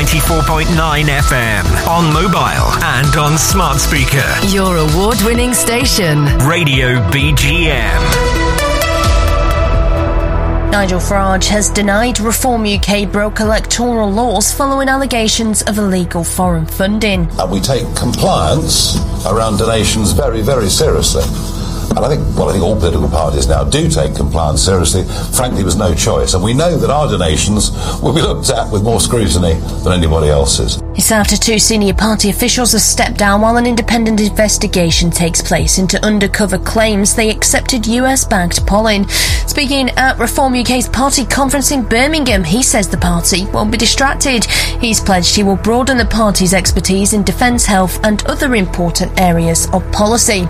94.9 FM, on mobile and on smart speaker. Your award-winning station. Radio BGM. Nigel Farage has denied Reform UK broke electoral laws following allegations of illegal foreign funding. And we take compliance around donations very, very seriously. And I think all political parties now do take compliance seriously. Frankly, there was no choice. And we know that our donations will be looked at with more scrutiny than anybody else's. It's after two senior party officials have stepped down while an independent investigation takes place into undercover claims they accepted US-backed polling. Speaking at Reform UK's party conference in Birmingham, he says the party won't be distracted. He's pledged he will broaden the party's expertise in defence, health and other important areas of policy.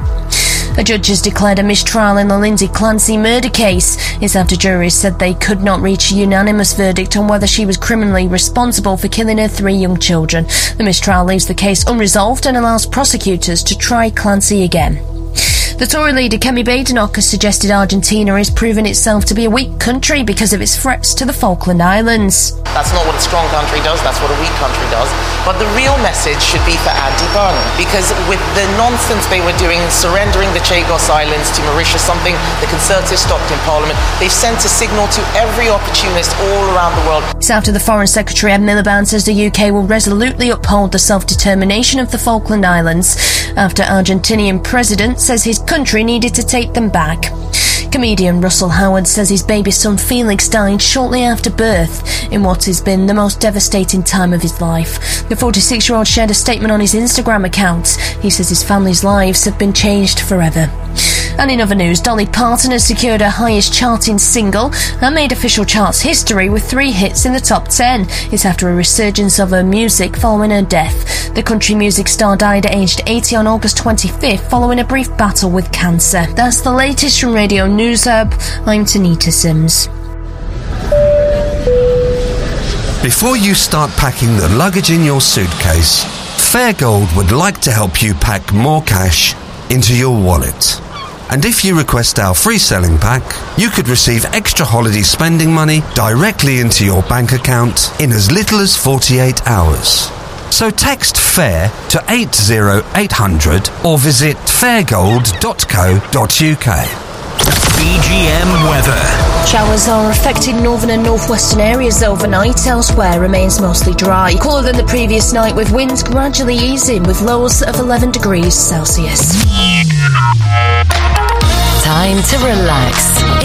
A judge has declared a mistrial in the Lindsay Clancy murder case. It's after juries said they could not reach a unanimous verdict on whether she was criminally responsible for killing her 3 young children. The mistrial leaves the case unresolved and allows prosecutors to try Clancy again. The Tory leader Kemi Badenoch has suggested Argentina is proving itself to be a weak country because of its threats to the Falkland Islands. That's not what a strong country does, that's what a weak country does. But the real message should be for Andy Burnham, because with the nonsense they were doing, surrendering the Chagos Islands to Mauritius, something the Conservatives stopped in Parliament, they've sent a signal to every opportunist all around the world. It's after the Foreign Secretary Ed Miliband says the UK will resolutely uphold the self-determination of the Falkland Islands after Argentinian president says his country needed to take them back. Comedian Russell Howard says his baby son Felix died shortly after birth in what has been the most devastating time of his life. The 46-year-old shared a statement on his Instagram account. He says his family's lives have been changed forever. And in other news, Dolly Parton has secured her highest charting single and made official charts history with 3 hits in the top 10. It's after a resurgence of her music following her death. The country music star died at aged 80 on August 25th following a brief battle with cancer. That's the latest from Radio News Hub. I'm Tanita Sims. Before you start packing the luggage in your suitcase, Fairgold would like to help you pack more cash into your wallet. And if you request our free selling pack, you could receive extra holiday spending money directly into your bank account in as little as 48 hours. So text FAIR to 80800 or visit fairgold.co.uk. BGM weather. Showers are affecting northern and northwestern areas overnight. Elsewhere remains mostly dry. Cooler than the previous night with winds gradually easing with lows of 11 degrees Celsius. Time to relax.